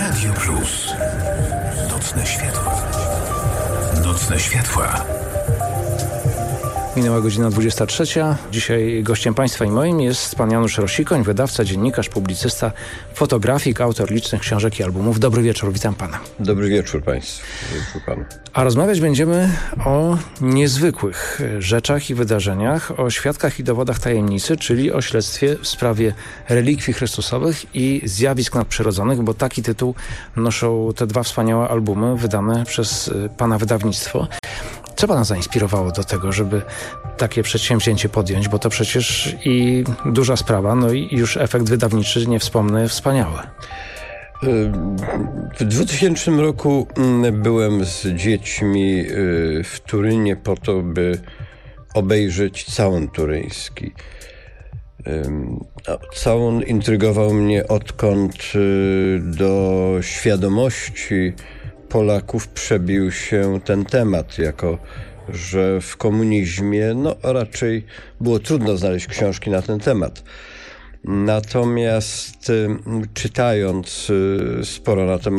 Radio Plus. Nocne światła. Nocne światła. Minęła godzina 23. Dzisiaj gościem państwa i moim jest pan Janusz Rosikoń, wydawca, dziennikarz, publicysta, fotografik, autor licznych książek i albumów. Dobry wieczór, witam pana. Dobry wieczór państwu. Dobry wieczór panu. A rozmawiać będziemy o niezwykłych rzeczach i wydarzeniach, o świadkach i dowodach tajemnicy, czyli o śledztwie w sprawie relikwii chrystusowych i zjawisk nadprzyrodzonych, bo taki tytuł noszą te dwa wspaniałe albumy wydane przez pana wydawnictwo. Co pana zainspirowało do tego, żeby takie przedsięwzięcie podjąć? Bo to przecież i duża sprawa, no i już efekt wydawniczy, nie wspomnę, wspaniały. W 2000 roku byłem z dziećmi w Turynie po to, by obejrzeć Całun turyński. Całun intrygował mnie, odkąd do świadomości Polaków przebił się ten temat, jako że w komunizmie raczej było trudno znaleźć książki na ten temat. Natomiast czytając sporo na temat